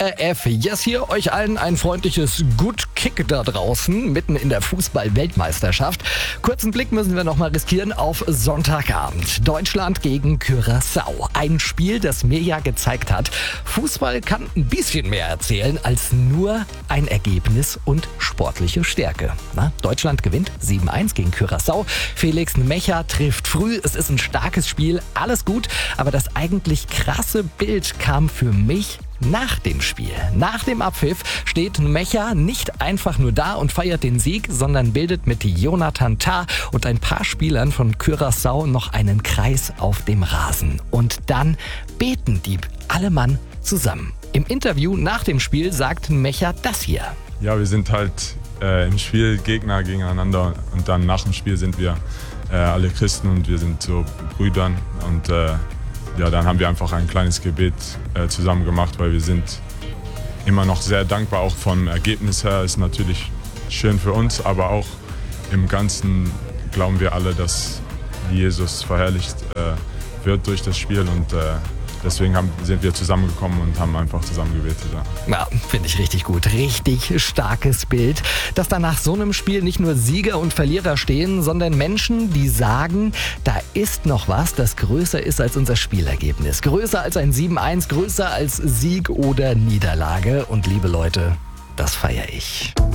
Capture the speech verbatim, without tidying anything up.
R F. Yes, hier euch allen ein freundliches Good Kick da draußen, mitten in der Fußball-Weltmeisterschaft. Kurzen Blick müssen wir noch mal riskieren auf Sonntagabend. Deutschland gegen Curaçao. Ein Spiel, das mir ja gezeigt hat, Fußball kann ein bisschen mehr erzählen als nur ein Ergebnis und sportliche Stärke. Na, Deutschland gewinnt sieben eins gegen Curaçao. Felix Nmecha trifft früh. Es ist ein starkes Spiel, alles gut. Aber das eigentlich krasse Bild kam für mich nach dem Spiel. Nach dem Abpfiff steht Nmecha nicht einfach nur da und feiert den Sieg, sondern bildet mit Jonathan Tah und ein paar Spielern von Curaçao noch einen Kreis auf dem Rasen. Und dann beten die alle Mann zusammen. Im Interview nach dem Spiel sagt Nmecha das hier. Ja, wir sind halt äh, im Spiel Gegner gegeneinander und dann nach dem Spiel sind wir äh, alle Christen und wir sind so Brüdern und äh, ja, dann haben wir einfach ein kleines Gebet äh, zusammen gemacht, weil wir sind immer noch sehr dankbar, auch vom Ergebnis her ist natürlich schön für uns, aber auch im Ganzen glauben wir alle, dass Jesus verherrlicht äh, wird durch das Spiel und äh, deswegen haben, sind wir zusammengekommen und haben einfach zusammen gebetet. Ja, ja finde ich richtig gut. Richtig starkes Bild, dass da nach so einem Spiel nicht nur Sieger und Verlierer stehen, sondern Menschen, die sagen, da ist noch was, das größer ist als unser Spielergebnis. Größer als ein sieben eins, größer als Sieg oder Niederlage. Und liebe Leute, das feiere ich.